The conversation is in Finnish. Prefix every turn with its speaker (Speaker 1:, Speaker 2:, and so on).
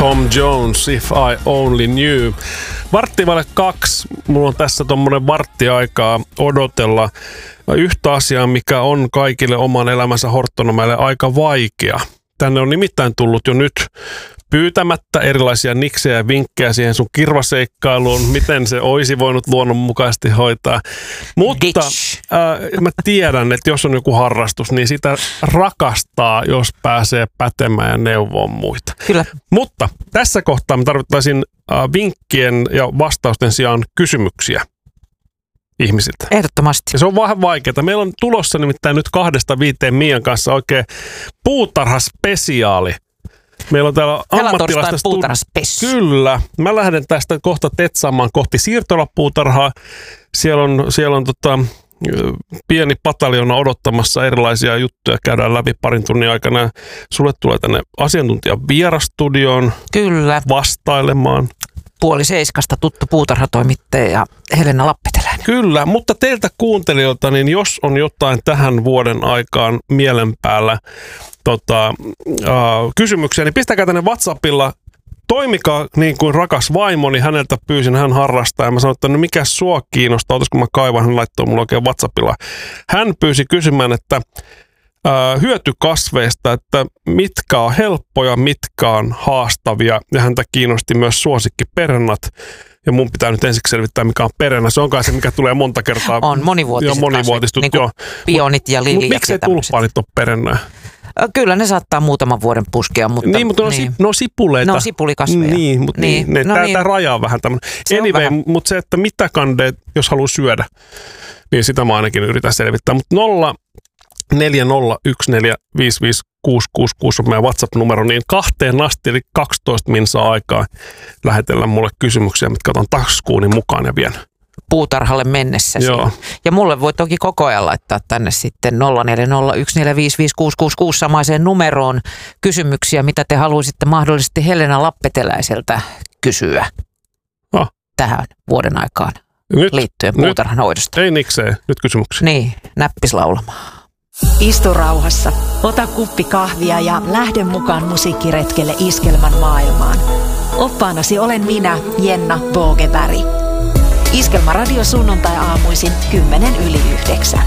Speaker 1: Tom Jones, If I Only Knew. 1:02. Mulla on tässä tommonen varttiaikaa odotella yhtä asiaa, mikä on kaikille oman elämänsä horttonomeille aika vaikea. Tänne on nimittäin tullut jo nyt pyytämättä erilaisia niksejä ja vinkkejä siihen sun kirvaseikkailuun, miten se olisi voinut luonnonmukaisesti hoitaa. Mutta mä tiedän, että jos on joku harrastus, niin sitä rakastaa, jos pääsee pätemään ja neuvoon muita.
Speaker 2: Kyllä.
Speaker 1: Mutta tässä kohtaa me tarvittaisin vinkkien ja vastausten sijaan kysymyksiä ihmisiltä.
Speaker 2: Ehdottomasti.
Speaker 1: Ja se on vähän vaikeaa. Meillä on tulossa nimittäin nyt 2-5 Mian kanssa oikein puutarhaspesiaali. Meillä on täällä ammattilaista Kyllä. Mä lähden tästä kohta tetsaamaan kohti siirtolapuutarhaa. Siellä on pieni pataljona odottamassa erilaisia juttuja. Käydään läpi parin tunnin aikana. Sulle tulee tänne asiantuntijan vierastudioon.
Speaker 2: Kyllä.
Speaker 1: Vastailemaan.
Speaker 2: 6:30 tuttu puutarhatoimittaja Helena Lappeteläinen.
Speaker 1: Kyllä, mutta teiltä kuuntelijoilta, niin jos on jotain tähän vuoden aikaan mielen päällä kysymyksiä, niin pistäkää tänne WhatsAppilla. Toimikaa niin kuin rakas vaimoni, häneltä pyysin, hän harrastaa ja mä sanoin, että no mikä sua kiinnostaa, otaisiko mä kaivan, hän laittoi mulle oikein WhatsAppilla. Hän pyysi kysymään, että hyötykasveista, että mitkä on helppoja, mitkä on haastavia ja häntä kiinnosti myös suosikkiperennat. Ja mun pitää nyt ensiksi selvittää, mikä on perennä. Se on kai se, mikä tulee monta kertaa.
Speaker 2: On monivuotiset
Speaker 1: niin kuin
Speaker 2: pionit ja liljat.
Speaker 1: Mutta miksei tulppaanit ole perennää?
Speaker 2: Kyllä ne saattaa muutaman vuoden puskea, mutta...
Speaker 1: Niin, mutta ne on sipuleita.
Speaker 2: Ne on sipulikasveja.
Speaker 1: Niin, mutta tämä raja on vähän tämmöinen. Anyway, mutta se, että mitä kandeet, jos haluaa syödä, niin sitä mä ainakin yritän selvittää. Mutta 04014555666 on meidän WhatsApp-numero, niin 2 asti, eli 12 minsaa aikaa lähetellä mulle kysymyksiä, mitkä otan taskuuni mukaan ja vien
Speaker 2: puutarhalle mennessä.
Speaker 1: Joo.
Speaker 2: Ja mulle voi toki koko ajan laittaa tänne sitten 0401455666 samaiseen numeroon kysymyksiä, mitä te haluaisitte mahdollisesti Helena Lappeteläiseltä kysyä tähän vuoden aikaan liittyen puutarhan hoidosta.
Speaker 1: Ei nikseen, nyt kysymyksiä.
Speaker 2: Niin, näppis laulamaan.
Speaker 3: Istu rauhassa, ota kuppi kahvia ja lähde mukaan musiikkiretkelle Iskelmän maailmaan. Oppaanasi olen minä, Jenna Bogeberg. Iskelmä radio sunnuntai aamuisin 8:10.